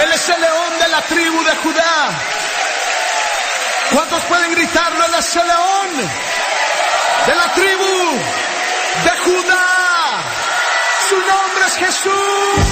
Él es el león de la tribu de Judá. ¿Cuántos pueden gritarlo? Él es el león de la tribu de Judá. Su nombre es Jesús.